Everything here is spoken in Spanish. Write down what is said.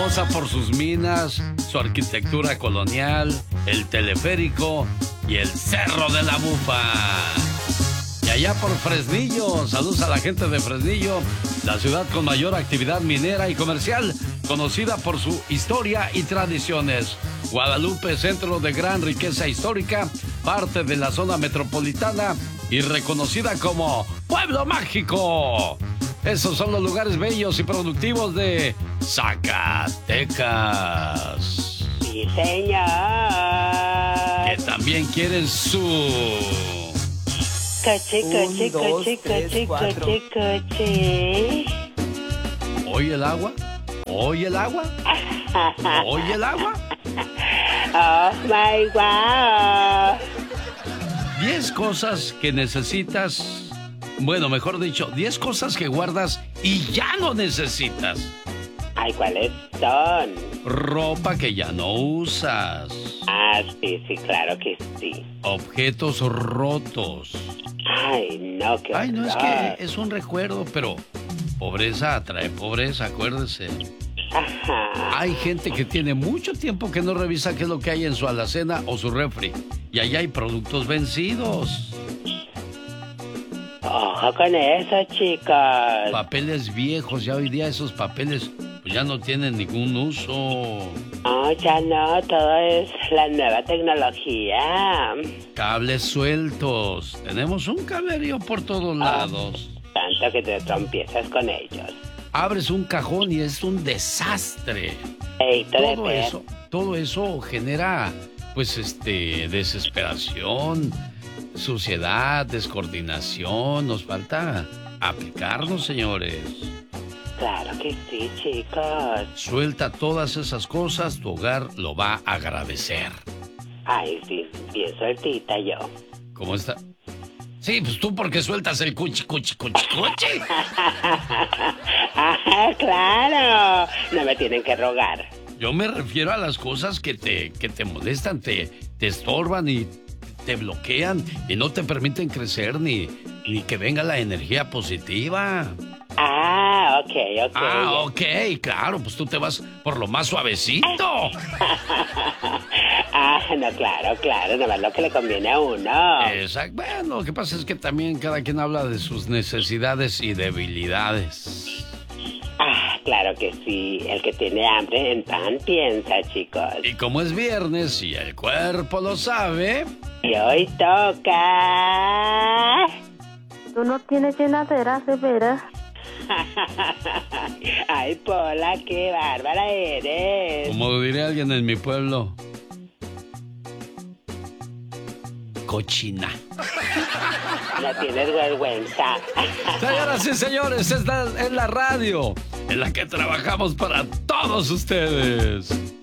famosa por sus minas, su arquitectura colonial, el teleférico y el Cerro de la Bufa. Y allá por Fresnillo, saludos a la gente de Fresnillo, la ciudad con mayor actividad minera y comercial, conocida por su historia y tradiciones. Guadalupe, centro de gran riqueza histórica, parte de la zona metropolitana y reconocida como Pueblo Mágico. Esos son los lugares bellos y productivos de Zacatecas. Sí, señor. Que también quieren su... Coche. ¿Oye el agua? ¿Oye el agua? ¿Oye el agua? Oh, my wow. 10 cosas que necesitas, bueno, mejor dicho, 10 cosas que guardas y ya no necesitas. Ay, ¿cuáles son? Ropa que ya no usas. Ah, sí, claro que sí. Objetos rotos. Ay, no, qué Ay, no, es horror. que es un recuerdo, pero pobreza atrae pobreza, acuérdese. Ajá. Hay gente que tiene mucho tiempo que no revisa qué es lo que hay en su alacena o su refri. Y allá hay productos vencidos. Ojo con eso, chicos. Papeles viejos, ya hoy día esos papeles pues ya no tienen ningún uso. Oh, ya no, todo es la nueva tecnología. Cables sueltos. Tenemos un cablerío por todos lados. Tanto que te trompiezas con ellos. Abres un cajón y es un desastre. Todo eso genera, pues, desesperación, suciedad, descoordinación. Nos falta aplicarnos, señores. Claro que sí, chicos. Suelta todas esas cosas, tu hogar lo va a agradecer. Ay, sí, bien sueltita yo. ¿Cómo está? Sí, pues tú porque sueltas el cuchi. Ajá, claro. No me tienen que rogar. Yo me refiero a las cosas que te molestan, te estorban y te bloquean y no te permiten crecer ni que venga la energía positiva. Ah, ok. Ah, ok, claro, pues tú te vas por lo más suavecito. Ah, no, claro, nada más lo que le conviene a uno. Exacto, bueno, lo que pasa es que también cada quien habla de sus necesidades y debilidades. Ah, claro que sí, el que tiene hambre en pan piensa, chicos. Y como es viernes y el cuerpo lo sabe... Y hoy toca... Tú no tienes llenadera, de veras. Ay, Pola, qué bárbara eres. Como diría alguien en mi pueblo... cochina. No tienes vergüenza. Señoras y señores, esta es la radio en la que trabajamos para todos ustedes.